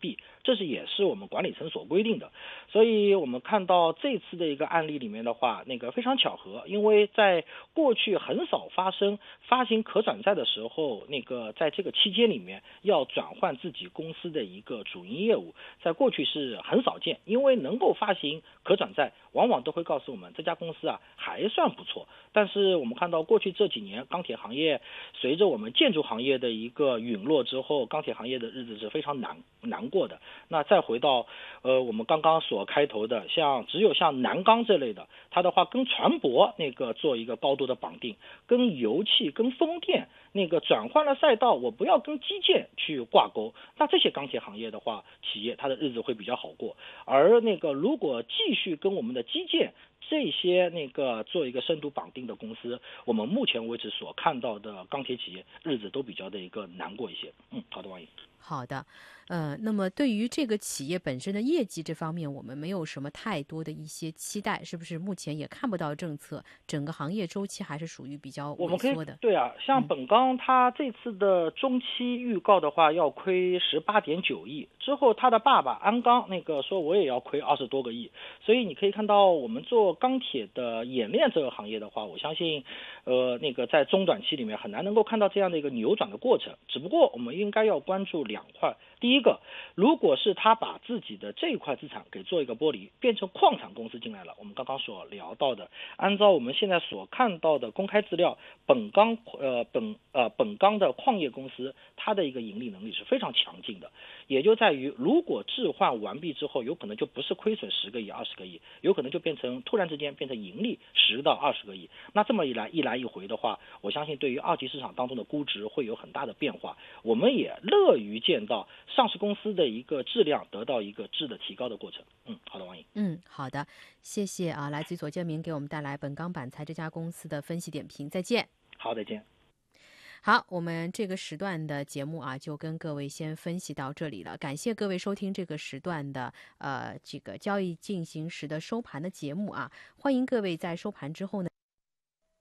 毕，这也是我们管理层所规定的。所以我们看到这次的一个案例里面的话，非常巧合，因为在过去很少发生发行可转债的时候，在这个期间里面要转换自己公司的一个主营业务，在过去是很少见，因为能够发行可转债，往往都会告诉我们这家公司啊还算不错。但是我们看到过去这几年钢铁行业随着我们建筑行业的一个陨落之后，钢铁行业的日子是非常难过的。那再回到我们刚刚所开头的，只有像南钢这类的，它的话跟船舶做一个高度的绑定，跟油气跟风电转换了赛道，我不要跟基建去挂钩，那这些钢铁行业的话，企业它的日子会比较好过。而如果继续跟我们的基建这些做一个深度绑定的公司，我们目前为止所看到的钢铁企业日子都比较的一个难过一些。好的，王毅。 好的，那么对于这个企业本身的业绩这方面，我们没有什么太多的一些期待，是不是？目前也看不到政策，整个行业周期还是属于比较我们可以萎缩的。 对啊，像本钢它这次的中期预告的话，要亏18.9亿，之后他的爸爸鞍钢说我也要亏20多个亿，所以你可以看到我们做钢铁的冶炼这个行业的话，我相信在中短期里面很难能够看到这样的一个扭转的过程。只不过我们应该要关注两块，第一个，如果是他把自己的这一块资产给做一个剥离，变成矿产公司进来了，我们刚刚所聊到的，按照我们现在所看到的公开资料，本钢的矿业公司，它的一个盈利能力是非常强劲的，也就在于如果置换完毕之后，有可能就不是亏损10个亿、20个亿，有可能就突然之间变成盈利10到20个亿。那这么一来一回的话，我相信对于二级市场当中的估值会有很大的变化。我们也乐于见到上市公司的一个质量得到一个质的提高的过程。好的，王颖。 好的，谢谢啊，来自于左建明给我们带来本钢板材这家公司的分析点评，再见。 好，再见。 好，我们这个时段的节目啊，就跟各位先分析到这里了。感谢各位收听这个时段的这个交易进行时的收盘的节目啊，欢迎各位在收盘之后呢。